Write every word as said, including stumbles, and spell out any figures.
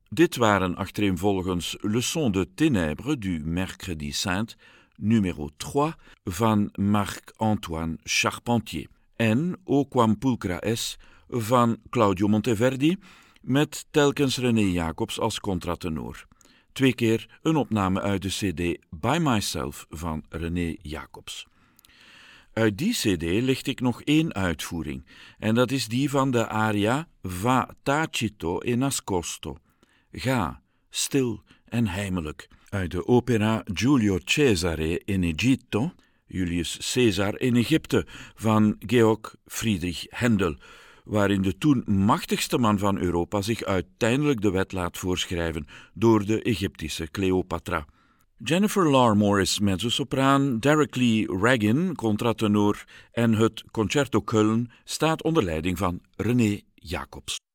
Dit waren achtereenvolgens Leçons de Ténèbres du Mercredi Saint, numero drie van Marc-Antoine Charpentier en O Quam Pulchra es van Claudio Monteverdi met telkens René Jacobs als contratenor. Twee keer een opname uit de cd By Myself van René Jacobs. Uit die cd licht ik nog één uitvoering, en dat is die van de aria Va tacito e nascosto. Ga, stil en heimelijk, uit de opera Giulio Cesare in Egitto, Julius Caesar in Egypte, van Georg Friedrich Händel, waarin de toen machtigste man van Europa zich uiteindelijk de wet laat voorschrijven door de Egyptische Cleopatra. Jennifer Larmore is mezzosopraan, Derek Lee Raggin, contratenor en het Concerto Köln staat onder leiding van René Jacobs.